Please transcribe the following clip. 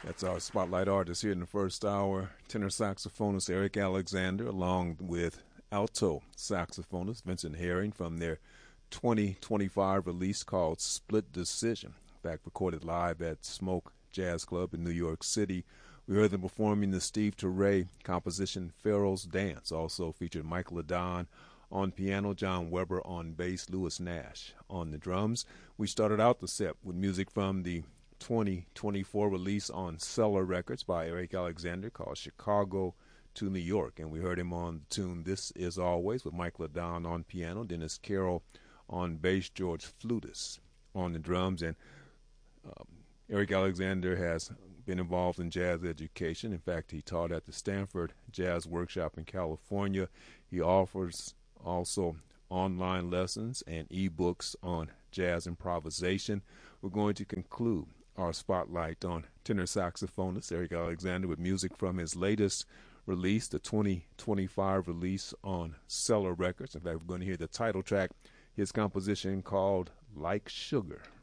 That's our spotlight artist here in the first hour. Tenor saxophonist Eric Alexander, along with alto saxophonist Vincent Herring from their 2025 release called Split Decision. In fact, recorded live at Smoke Jazz Club in New York City. We heard them performing the Steve Turre composition Pharaoh's Dance. Also featured Michael Adon on piano, John Weber on bass, Lewis Nash on the drums. We started out the set with music from the 2024 release on Cellar Records by Eric Alexander called Chicago to New York. And we heard him on the tune This Is Always with Michael Adon on piano, Dennis Carroll on bass, George Flutis on the drums. And Eric Alexander has been involved in jazz education. In fact, he taught at the Stanford Jazz Workshop in California. He offers also online lessons and ebooks on jazz improvisation. We're going to conclude our spotlight on tenor saxophonist Eric Alexander with music from his latest release, the 2025 release on Cellar Records. In fact, we're going to hear the title track, his composition called Like Sugar.